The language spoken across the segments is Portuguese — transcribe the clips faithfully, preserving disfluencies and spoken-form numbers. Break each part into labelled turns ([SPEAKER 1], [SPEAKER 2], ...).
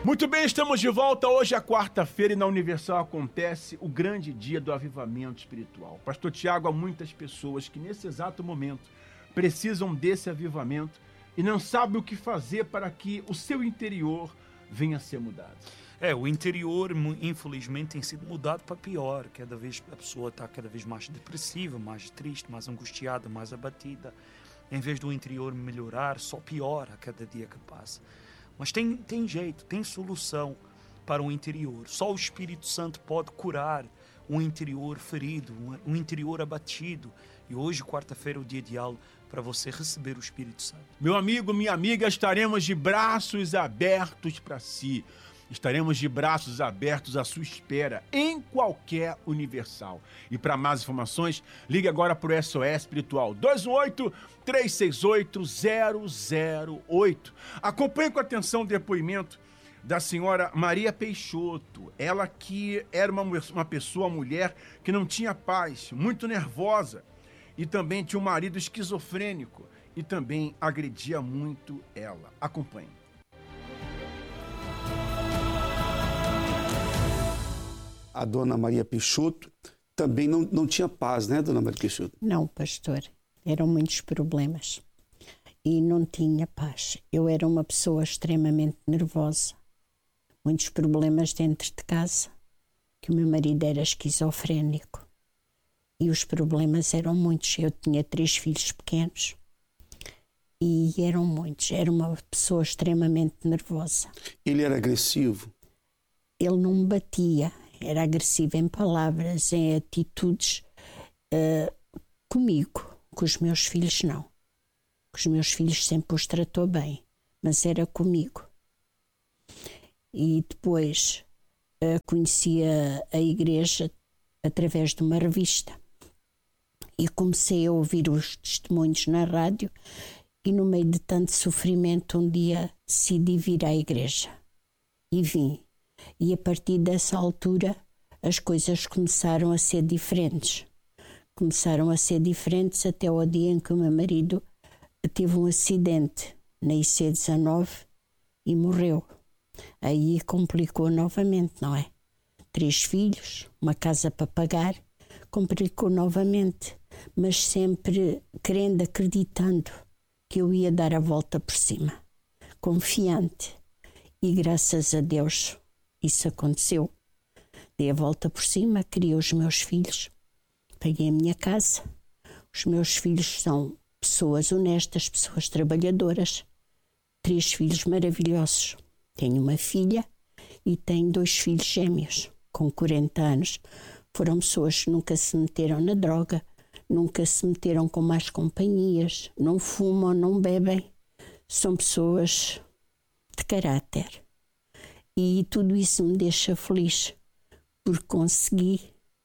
[SPEAKER 1] Muito bem, estamos de volta. Hoje é quarta-feira e na Universal acontece o grande dia do avivamento espiritual. Pastor Tiago, há muitas pessoas que nesse exato momento precisam desse avivamento e não sabem o que fazer para que o seu interior venha a ser mudado.
[SPEAKER 2] É, o interior, infelizmente, tem sido mudado para pior. Cada vez a pessoa está cada vez mais depressiva, mais triste, mais angustiada, mais abatida. Em vez do interior melhorar, só piora a cada dia que passa. Mas tem, tem jeito, tem solução para o interior. Só o Espírito Santo pode curar um interior ferido, um, um interior abatido. E hoje, quarta-feira, é o dia ideal para você receber o Espírito Santo.
[SPEAKER 1] Meu amigo, minha amiga, estaremos de braços abertos para si. Estaremos de braços abertos à sua espera em qualquer Universal. E para mais informações, ligue agora para o S O S Espiritual dois um oito, três seis oito, zero zero oito. Acompanhe com atenção o depoimento da senhora Maria Peixoto. Ela que era uma, uma pessoa, uma mulher que não tinha paz, muito nervosa. E também tinha um marido esquizofrênico e também agredia muito ela. Acompanhe.
[SPEAKER 3] A dona Maria Peixoto também não, não tinha paz, né, dona Maria Peixoto?
[SPEAKER 4] Não, pastor. Eram muitos problemas e não tinha paz. Eu era uma pessoa extremamente nervosa. Muitos problemas dentro de casa, que o meu marido era esquizofrénico. E os problemas eram muitos. Eu tinha três filhos pequenos e eram muitos. Era uma pessoa extremamente nervosa.
[SPEAKER 3] Ele era agressivo?
[SPEAKER 4] Ele não me batia. Era agressivo em palavras, em atitudes, uh, comigo. Com os meus filhos, não. Com os meus filhos sempre os tratou bem, mas era comigo. E depois uh, conhecia a igreja através de uma revista. E comecei a ouvir os testemunhos na rádio e no meio de tanto sofrimento um dia decidi vir à igreja. E vim. E a partir dessa altura as coisas começaram a ser diferentes. Começaram a ser diferentes até o dia em que o meu marido teve um acidente na I C dezanove e morreu. Aí complicou novamente, não é? Três filhos, uma casa para pagar, complicou novamente, mas sempre querendo, acreditando que eu ia dar a volta por cima, confiante. E graças a Deus isso aconteceu. Dei a volta por cima, criei os meus filhos, paguei a minha casa. Os meus filhos são pessoas honestas, pessoas trabalhadoras. Três filhos maravilhosos. Tenho uma filha e tenho dois filhos gêmeos, com quarenta anos. Foram pessoas que nunca se meteram na droga, nunca se meteram com más companhias, não fumam, não bebem. São pessoas de caráter. E tudo isso me deixa feliz, porque consegui,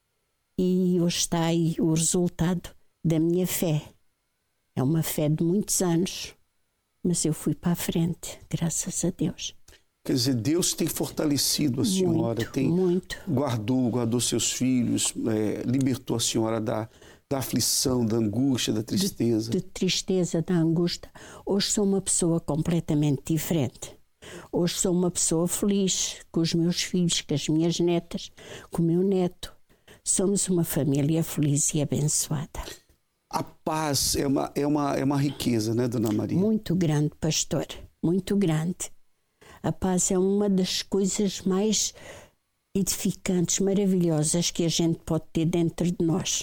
[SPEAKER 4] e hoje está aí o resultado da minha fé. É uma fé de muitos anos, mas eu fui para a frente, graças a Deus.
[SPEAKER 3] Quer dizer, Deus tem fortalecido a senhora,
[SPEAKER 4] muito,
[SPEAKER 3] tem
[SPEAKER 4] muito.
[SPEAKER 3] guardou, guardou seus filhos, é, libertou a senhora da, da aflição, da angústia, da tristeza.
[SPEAKER 4] De, de tristeza, da angústia. Hoje sou uma pessoa completamente diferente. Hoje sou uma pessoa feliz com os meus filhos, com as minhas netas, com o meu neto. Somos uma família feliz e abençoada.
[SPEAKER 3] A paz é uma, é uma, é uma riqueza, né, dona Maria?
[SPEAKER 4] Muito grande, pastor. Muito grande. A paz é uma das coisas mais edificantes, maravilhosas que a gente pode ter dentro de nós.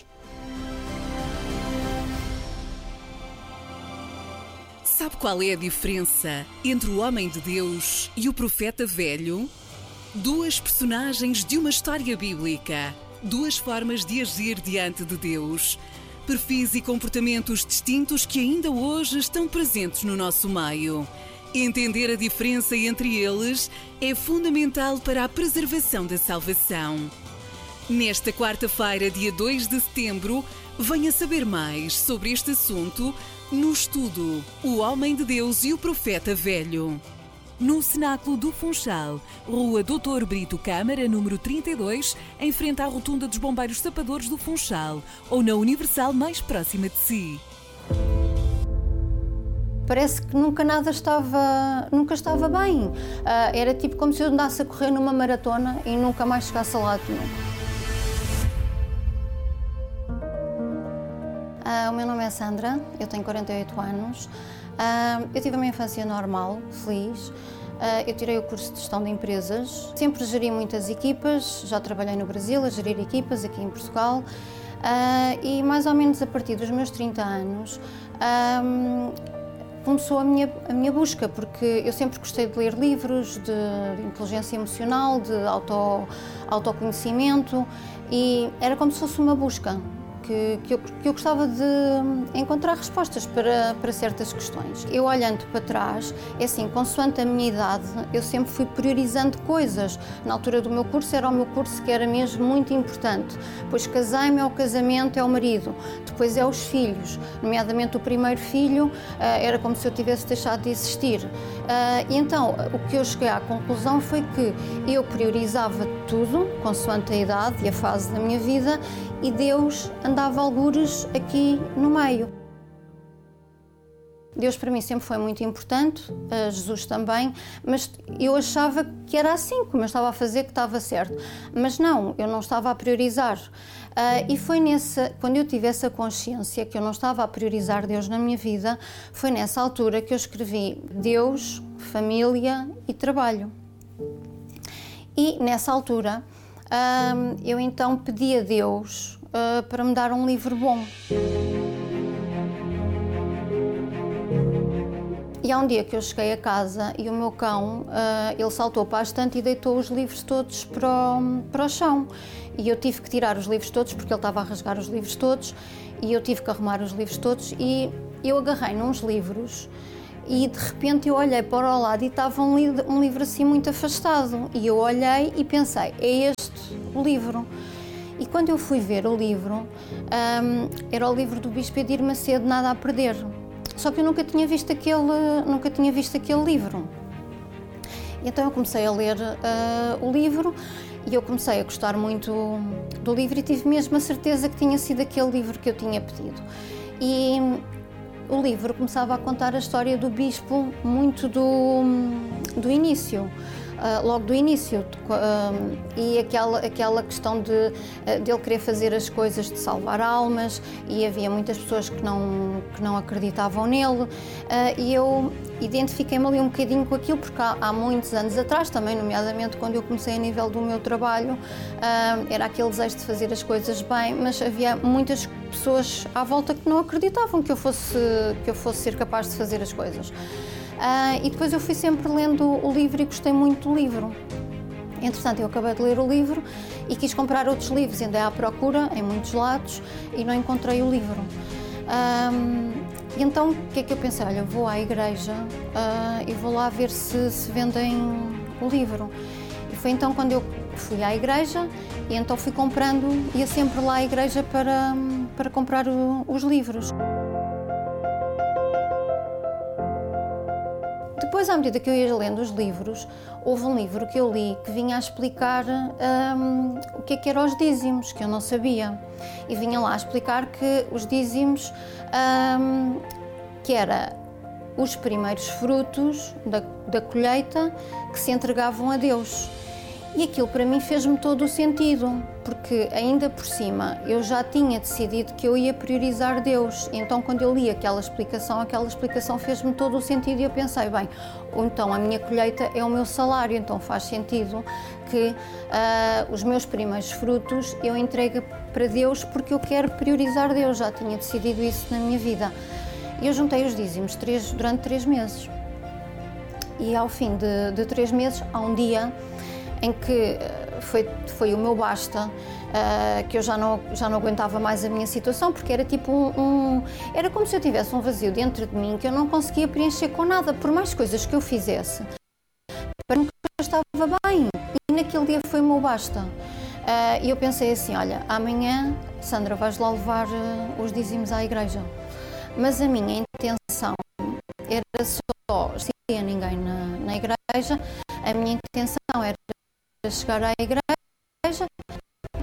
[SPEAKER 5] Sabe qual é a diferença entre o homem de Deus e o profeta velho? Duas personagens de uma história bíblica, duas formas de agir diante de Deus, perfis e comportamentos distintos que ainda hoje estão presentes no nosso meio. Entender a diferença entre eles é fundamental para a preservação da salvação. Nesta quarta-feira, dia dois de setembro, venha saber mais sobre este assunto no estudo O Homem de Deus e o Profeta Velho. No Cenáculo do Funchal, Rua doutor Brito Câmara, número trinta e dois, em frente à Rotunda dos Bombeiros Sapadores do Funchal, ou na Universal mais próxima de si.
[SPEAKER 6] parece que nunca nada estava, nunca estava bem. Uh, era tipo como se eu andasse a correr numa maratona e nunca mais chegasse a lado nenhum. Uh, o meu nome é Sandra, eu tenho quarenta e oito anos. Uh, eu tive uma infância normal, feliz. Uh, eu tirei o curso de gestão de empresas. Sempre geri muitas equipas, já trabalhei no Brasil a gerir equipas, aqui em Portugal. Uh, e mais ou menos a partir dos meus trinta anos, um, começou a minha, a minha busca, porque eu sempre gostei de ler livros de, de inteligência emocional, de auto, autoconhecimento, e era como se fosse uma busca. Que, que, eu, que eu gostava de encontrar respostas para, para certas questões. Eu, olhando para trás, é assim, consoante a minha idade, eu sempre fui priorizando coisas. Na altura do meu curso, era o meu curso que era mesmo muito importante. Depois casei-me, é o casamento, é o marido. Depois é os filhos, nomeadamente o primeiro filho, era como se eu tivesse deixado de existir. E então, o que eu cheguei à conclusão foi que eu priorizava tudo, consoante a idade e a fase da minha vida, e Deus andava algures aqui no meio. Deus para mim sempre foi muito importante, Jesus também, mas eu achava que era assim, como eu estava a fazer, que estava certo. Mas não, eu não estava a priorizar. E foi nessa, quando eu tive essa consciência que eu não estava a priorizar Deus na minha vida, foi nessa altura que eu escrevi Deus, família e trabalho. E nessa altura, eu então pedi a Deus para me dar um livro bom. E há um dia que eu cheguei a casa e o meu cão, ele saltou para a estante e deitou os livros todos para o, para o chão. E eu tive que tirar os livros todos, porque ele estava a rasgar os livros todos, e eu tive que arrumar os livros todos, e eu agarrei nos livros e de repente eu olhei para o lado e estava um, li um livro assim muito afastado. E eu olhei e pensei, é este o livro. E quando eu fui ver o livro, um, era o livro do Bispo Edir Macedo, Nada a Perder. Só que eu nunca tinha visto aquele, nunca tinha visto aquele livro. E então eu comecei a ler uh, o livro e eu comecei a gostar muito do livro e tive mesmo a certeza que tinha sido aquele livro que eu tinha pedido. E o livro começava a contar a história do Bispo muito do, do início. Uh, logo do início, uh, e aquela, aquela questão de, uh, de ele querer fazer as coisas de salvar almas, e havia muitas pessoas que não, que não acreditavam nele, uh, e eu identifiquei-me ali um bocadinho com aquilo, porque há, há muitos anos atrás, também nomeadamente quando eu comecei a nível do meu trabalho, uh, era aquele desejo de fazer as coisas bem, mas havia muitas pessoas à volta que não acreditavam que eu fosse, que eu fosse ser capaz de fazer as coisas. Uh, e depois eu fui sempre lendo o livro e gostei muito do livro. Entretanto, eu acabei de ler o livro e quis comprar outros livros, andei à procura em muitos lados e não encontrei o livro. Um, e então, o que é que eu pensei? Olha, vou à igreja uh, e vou lá ver se, se vendem o livro. E foi então quando eu fui à igreja e então fui comprando, ia sempre lá à igreja para, para comprar o, os livros. Depois, à medida que eu ia lendo os livros, houve um livro que eu li que vinha a explicar um, o que é que eram os dízimos, que eu não sabia. E vinha lá a explicar que os dízimos, um, que era os primeiros frutos da, da colheita que se entregavam a Deus. E aquilo para mim fez-me todo o sentido, porque ainda por cima eu já tinha decidido que eu ia priorizar Deus. Então quando eu li aquela explicação, aquela explicação fez-me todo o sentido e eu pensei, bem, ou então a minha colheita é o meu salário, então faz sentido que uh, os meus primeiros frutos eu entregue para Deus porque eu quero priorizar Deus, já tinha decidido isso na minha vida. E eu juntei os dízimos três, durante três meses. E ao fim de, de três meses, há um dia em que foi, foi o meu basta, uh, que eu já não, já não aguentava mais a minha situação, porque era tipo um, um... Era como se eu tivesse um vazio dentro de mim que eu não conseguia preencher com nada, por mais coisas que eu fizesse. Para mim eu estava bem, e naquele dia foi o meu basta. Uh, e eu pensei assim, olha, amanhã, Sandra, vais lá levar uh, os dízimos à igreja. Mas a minha intenção era só, se não havia ninguém na, na igreja, a minha intenção era chegar à igreja,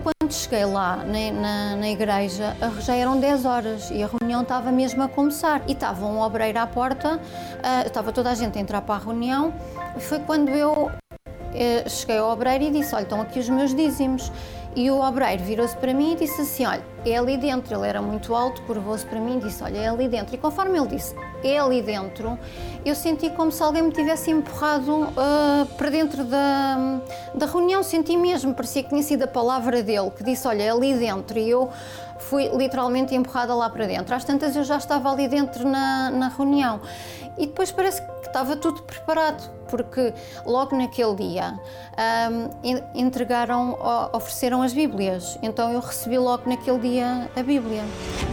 [SPEAKER 6] quando cheguei lá na, na, na igreja, já eram dez horas e a reunião estava mesmo a começar. E estava um obreiro à porta, uh, estava toda a gente a entrar para a reunião. E foi quando eu uh, cheguei ao obreiro e disse, olha, estão aqui os meus dízimos. E o obreiro virou-se para mim e disse assim, olha, é ali dentro. Ele era muito alto, curvou-se para mim e disse, olha, é ali dentro. E conforme ele disse, é ali dentro, eu senti como se alguém me tivesse empurrado uh, para dentro da, da reunião. Senti mesmo, parecia que tinha sido a palavra dele, que disse, olha, é ali dentro. E eu fui literalmente empurrada lá para dentro. Às tantas eu já estava ali dentro na, na reunião. E depois parece que estava tudo preparado, porque logo naquele dia um, entregaram, ofereceram as Bíblias. Então eu recebi logo naquele dia a Bíblia.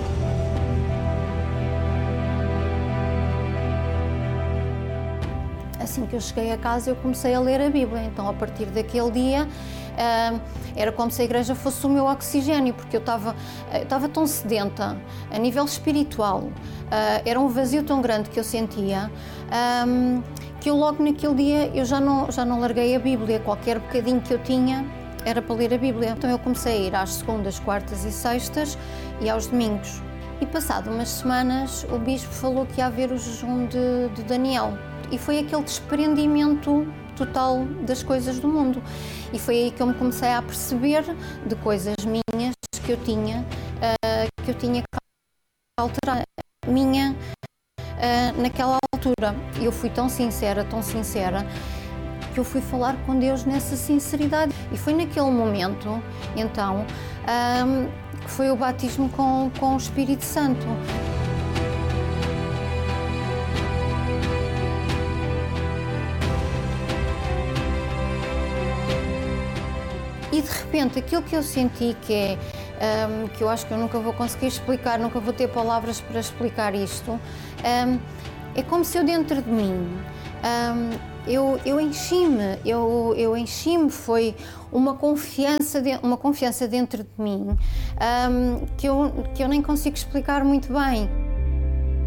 [SPEAKER 6] Assim que eu cheguei a casa, eu comecei a ler a Bíblia. Então, a partir daquele dia, uh, era como se a igreja fosse o meu oxigênio, porque eu estava eu estava tão sedenta, a nível espiritual. Uh, era um vazio tão grande que eu sentia, um, que eu logo naquele dia, eu já não, já não larguei a Bíblia. Qualquer bocadinho que eu tinha, era para ler a Bíblia. Então, eu comecei a ir às segundas, quartas e sextas e aos domingos. E, passado umas semanas, o bispo falou que ia haver o jejum de, de Daniel. E foi aquele desprendimento total das coisas do mundo. E foi aí que eu me comecei a perceber de coisas minhas que eu tinha, uh, que eu tinha que alterar. Minha, uh, naquela altura. E eu fui tão sincera, tão sincera, que eu fui falar com Deus nessa sinceridade. E foi naquele momento, então, um, que foi o batismo com, com o Espírito Santo. E de repente, aquilo que eu senti que é, um, que eu acho que eu nunca vou conseguir explicar, nunca vou ter palavras para explicar isto, um, é como se eu dentro de mim, um, eu, eu enchi-me, eu, eu enchi-me, foi uma confiança, de, uma confiança dentro de mim, um, que, eu, que eu nem consigo explicar muito bem.